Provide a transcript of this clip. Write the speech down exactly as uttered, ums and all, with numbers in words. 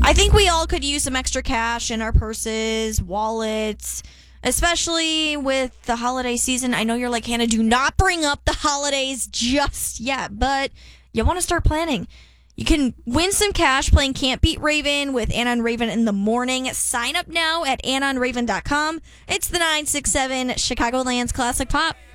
I think we all could use some extra cash in our purses, wallets, especially with the holiday season. I know you're like, Hannah, do not bring up the holidays just yet, but you want to start planning. You can win some cash playing Can't Beat Raven with Anna and Raven in the morning. Sign up now at anna and raven dot com. It's the nine six seven Chicagoland's Classic Pop.